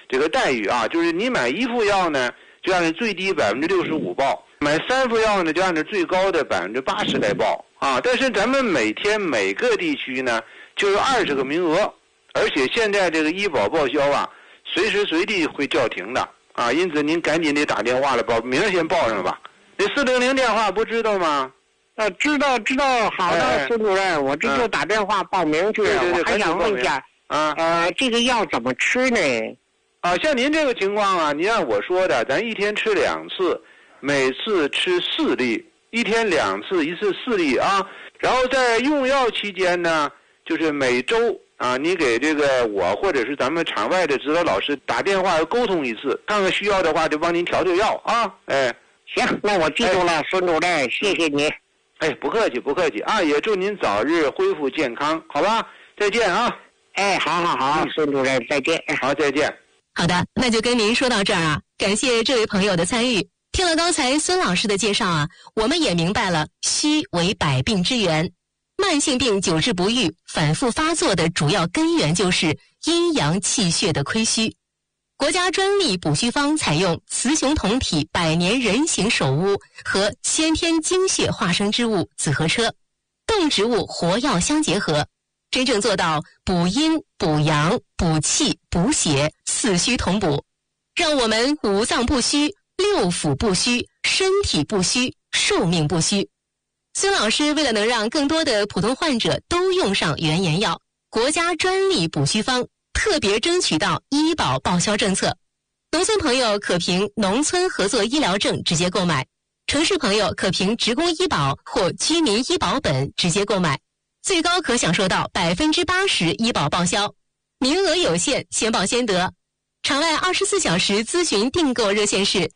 这个待遇啊，就是你买1副药呢，就按照最低65%报；买3副药呢，就按照最高的80%来报啊。但是咱们每天每个地区呢，就有20个名额，而且现在这个医保报销啊，随时随地会叫停的啊，因此您赶紧得打电话了，报名先报上吧。那400电话不知道吗？ 知道，好的，孙主任，我这就打电话报名去。 对， 我还想问一下，这个药怎么吃呢？ 像您这个情况啊，您按我说的，咱一天吃2次，每次吃4粒，1天2次，1次4粒啊。然后在用药期间呢，就是每周啊，你给这个我或者是咱们场外的指导老师打电话沟通一次，看看需要的话就帮您调药啊。 行，那我记住了，孙主任，谢谢你。 不客气啊，也祝您早日恢复健康，好吧？再见啊！ 好，孙主任，再见。 好，再见。 好的，那就跟您说到这儿啊，感谢这位朋友的参与。听了刚才孙老师的介绍啊，我们也明白了虚为百病之源，慢性病久治不愈、反复发作的主要根源就是阴阳气血的亏虚。国家专利补虚方采用雌雄同体百年人形首乌和先天精血化生之物紫河车，动植物活药相结合，真正做到补阴、补阳、补气、补血，四虚同补，让我们五脏不虚、六腑不虚、身体不虚、寿命不虚。孙老师为了能让更多的普通患者都用上原研药，国家专利补虚方特别争取到医保报销政策，农村朋友可凭农村合作医疗证直接购买，城市朋友可凭职工医保或居民医保本直接购买，最高可享受到80%医保报销，名额有限，先报先得。场外24小时咨询订购热线是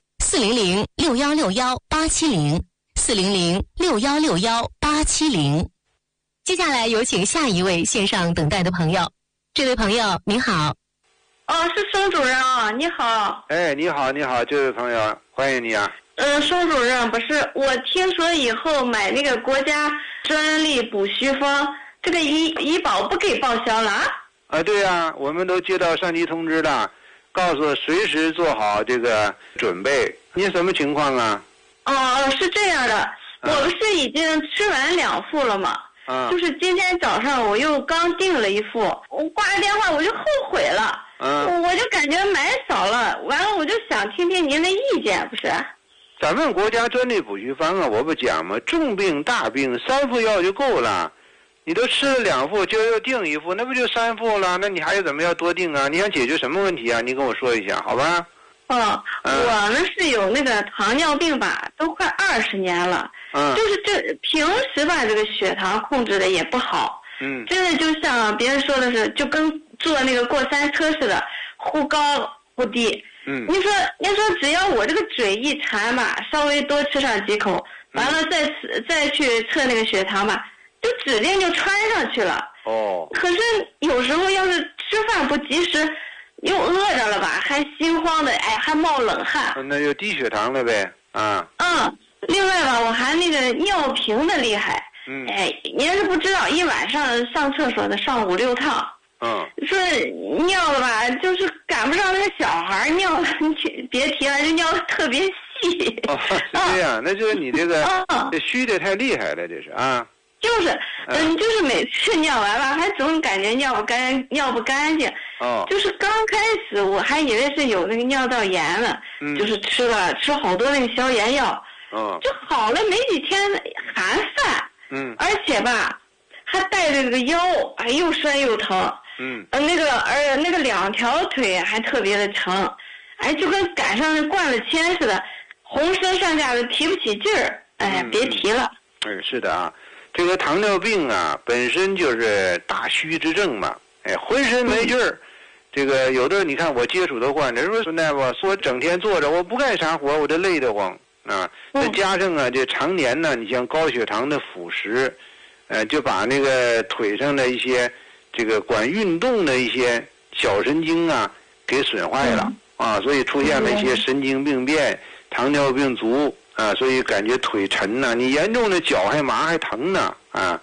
400-6161-870，400-6161-870。接下来有请下一位线上等待的朋友。这位朋友您好。 是孙主任啊，你好。 你好，这位朋友，欢迎你啊。 孙主任，不是，我听说以后买那个国家专利补虚方，这个医保不给报销了啊？ 对啊，我们都接到上级通知了，告诉随时做好这个准备。您什么情况啊？ 是这样的，我不是已经吃完2副了吗？就是今天早上我又刚订了1副，我挂了电话我就后悔了，我就感觉买少了，完了我就想听听您的意见，不是？ 咱们国家专利补虚方啊，我不讲吗？重病大病3副药就够了，你都吃了2副，就要订1副，那不就3副了？那你还怎么要多订啊？你想解决什么问题啊？你跟我说一下，好吧？ 我呢是有那个糖尿病吧，都快20年了。就是这平时吧，这个血糖控制的也不好。真的就像别人说的是，就跟坐那个过山车似的，忽高忽低。您说只要我这个嘴一馋吧，稍微多吃上几口，完了再去测那个血糖吧，就指定就穿上去了。可是有时候要是吃饭不及时，又饿着了吧，还心慌的，还冒冷汗。 那就低血糖了呗。 另外吧，我还那个尿频的厉害。您要是不知道，一晚上上厕所的上5、6趟。说尿了吧，就是赶不上那个小孩尿，别提了，就尿的特别细。 是这样，那就是你这个这虚的太厉害了，这是啊。 就是每次尿完了，还总感觉尿不干净。就是刚开始我还以为是有那个尿道炎了，就是吃好多那个消炎药。就好了没几天还犯。而且吧，还带着这个腰，又酸又疼。那个2条腿还特别的疼，就跟赶上灌了铅似的，浑身上下都提不起劲儿。别提了。 是的啊，这个糖尿病啊，本身就是大虚之症嘛。浑身没劲儿。这个有的你看我接触的患者说，孙大夫，我整天坐着，我不干啥活，我这累得慌啊。再加上啊，这常年呢，你像高血糖的腐蚀，就把那个腿上的一些这个管运动的一些小神经啊给损坏了所以出现了一些神经病变、糖尿病足所以感觉腿沉呐，你严重的脚还麻还疼呢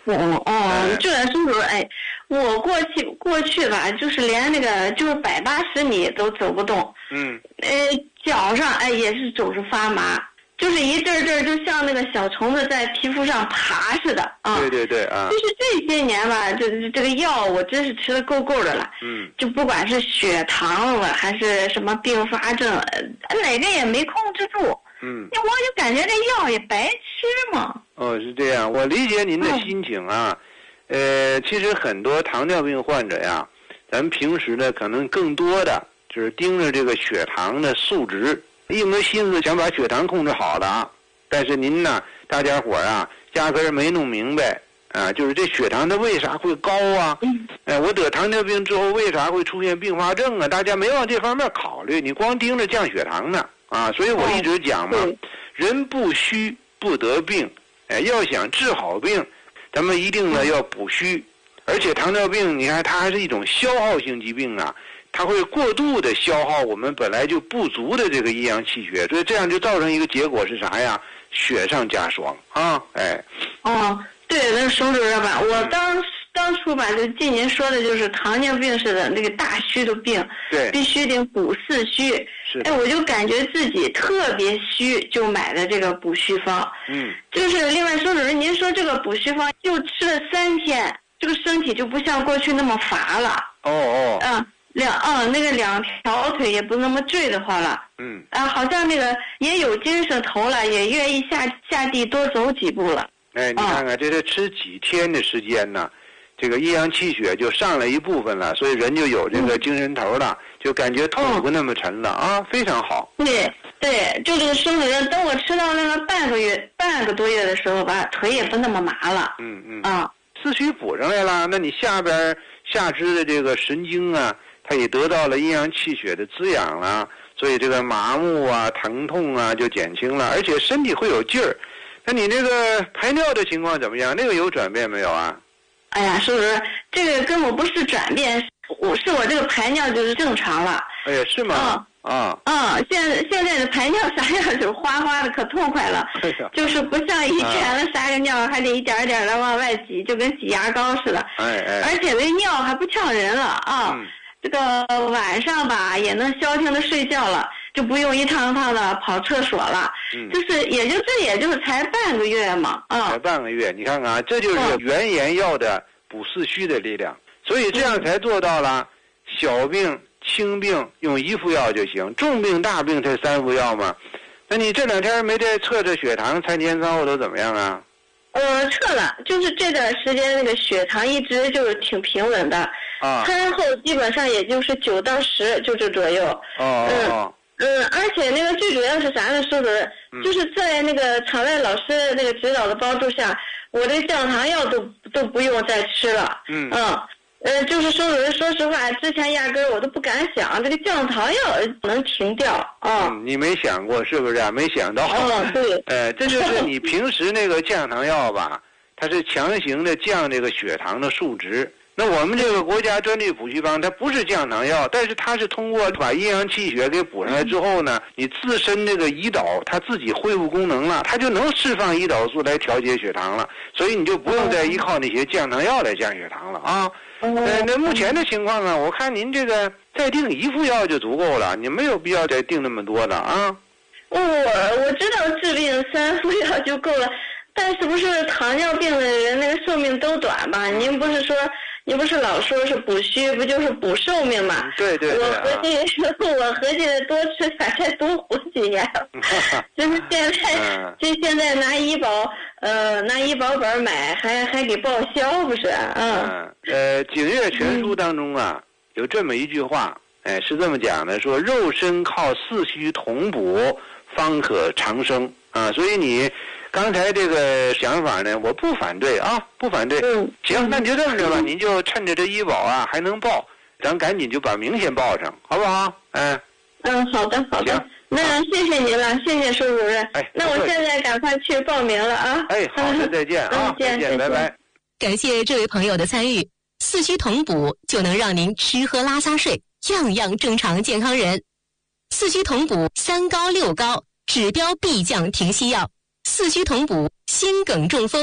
这孙主任，哎，我过去吧，就是连那个就是180米都走不动。脚上哎也是总是发麻，就是一阵阵就像那个小虫子在皮肤上爬似的啊。 对啊。就是这些年吧，这个药我真是吃的够的了。就不管是血糖了还是什么并发症，哪个也没控制住。我就感觉这药也白吃嘛。 是这样，我理解您的心情啊。其实很多糖尿病患者呀，咱们平时呢可能更多的就是盯着这个血糖的数值，一门心思想把血糖控制好了。但是您呢，大家伙啊，压根儿没弄明白啊，就是这血糖它为啥会高啊？我得糖尿病之后为啥会出现并发症啊？大家没往这方面考虑，你光盯着降血糖呢啊！所以我一直讲嘛，人不虚不得病，要想治好病，咱们一定呢要补虚。而且糖尿病，你看它还是一种消耗性疾病啊。它会过度的消耗我们本来就不足的这个阴阳气血，所以这样就造成一个结果是啥呀？雪上加霜啊！ 对，那佟主任吧，我当初吧，就记您说的就是糖尿病似的那个大虚的病， 对， 必须得补四虚。我就感觉自己特别虚，就买的这个补虚方。就是另外佟主任，您说这个补虚方就吃了3天，这个身体就不像过去那么乏了。那个2条腿也不那么坠得慌了。好像那个也有精神头了，也愿意下地多走几步了。 你看看这吃几天的时间呢，这个阴阳气血就上来一部分了，所以人就有这个精神头了，就感觉腿不那么沉了啊，非常好。 对，就这个佟主任，等我吃到那个半个多月的时候吧，腿也不那么麻了。 四虚补上来了，那你下肢的这个神经啊，它也得到了阴阳气血的滋养了，所以这个麻木啊、疼痛啊就减轻了，而且身体会有劲儿。那你那个排尿的情况怎么样？那个有转变没有啊？ 哎呀，是不是这个根本不是转变，我这个排尿就是正常了。 哎呀，是吗？ 现在的排尿啥样，就哗哗的，可痛快了。就是不像以前了，撒个尿还得一点点的往外挤，就跟挤牙膏似的。而且这尿还不呛人了啊。这个晚上吧也能消停的睡觉了，就不用一趟趟的跑厕所了。也就是才半个月嘛。 才半个月，你看看啊，这就是原研药的补四虚的力量。所以这样才做到了小病轻病用1副药就行，重病大病才3副药嘛。那你这2天没再测血糖，3前3后都怎么样啊？ 测了，就是这段时间那个血糖一直就是挺平稳的。餐后基本上也就是9到10就这左右。而且那个最主要是啥呢？说的就是在那个场外老师那个指导的帮助下，我这降糖药都不用再吃了。就是说实话，之前压根我都不敢想这个降糖药能停掉你没想过是不是啊？没想到。 对。 这就是你平时那个降糖药吧，它是强行的降这个血糖的数值。那我们这个国家专利补虚方，它不是降糖药，但是它是通过把阴阳气血给补上来之后呢，你自身这个胰岛它自己恢复功能了，它就能释放胰岛素来调节血糖了，所以你就不用再依靠那些降糖药来降血糖了啊。那目前的情况啊，我看您这个再定1副药就足够了，你没有必要再定那么多的啊。 我知道治病3副药就够了，但是不是糖尿病的人那个寿命都短吧？您不是老说是补虚，不就是补寿命嘛？ 对。 我合计多吃点再多活几年。就是现在拿医保本买，还给报销不是？ 景岳全书当中啊，有这么一句话，是这么讲的，说肉身靠四虚同补，方可长生啊。所以你刚才这个想法呢，我不反对啊，不反对。行，那你就这么着吧，您就趁着这医保啊还能报，咱赶紧就把名先报上，好不好？ 好的。那谢谢您了，谢谢佟主任。那我现在赶快去报名了啊。 好的，再见啊，再见，拜拜。 感谢这位朋友的参与，四虚同补就能让您吃喝拉撒睡样样正常健康人。四虚同补3高6高，指标必降停息药。四虚同补心梗中风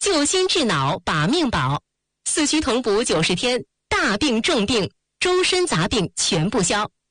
救心治脑把命保，四虚同补90天，大病重病、终身杂病全部消。